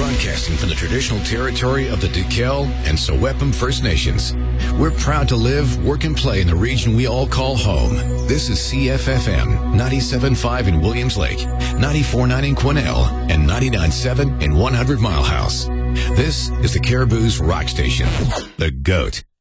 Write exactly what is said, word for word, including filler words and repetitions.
Broadcasting from the traditional territory of the Duquel and Sewepum First Nations. We're proud to live, work, and play in the region we all call home. This is C F F M, ninety-seven point five in Williams Lake, ninety-four point nine in Quesnel, and ninety-nine point seven in one hundred Mile House. This is the Caribou's rock station, The Goat.